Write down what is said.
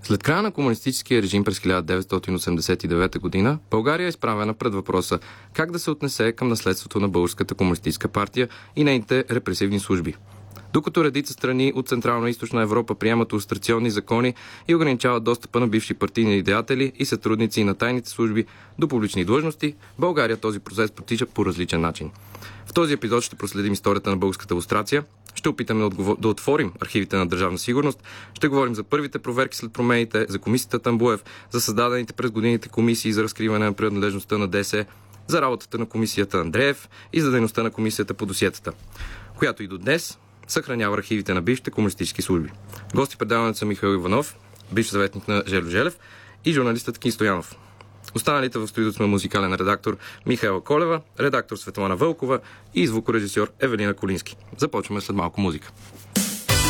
След края на комунистическия режим през 1989 година, България е изправена пред въпроса как да се отнесе към наследството на Българската комунистическа партия и нейните репресивни служби. Докато редица страни от Централна и Източна Европа приемат лустрационни закони и ограничават достъпа на бивши партийни деятели и сътрудници на тайните служби до публични длъжности, в България този процес протича по различен начин. В този епизод ще проследим историята на българската лустрация, ще опитаме да отворим архивите на Държавна сигурност, ще говорим за първите проверки след промените, за комисията Тамбуев, за създадените през годините комисии за разкриване на принадлежността на ДС, за работата на комисията Андреев и за дейността на комисията по досиетата, която и до днес съхранява архивите на бившите комунистически служби. Гости предаването са Михаил Иванов, бивш съветник на Жельо Желев, и журналистът Ки Стоянов. Останалите в студиото сме музикален редактор Михаела Колева, редактор Светлана Вълкова и звукорежисьор Евелина Колински. Започваме след малко музика.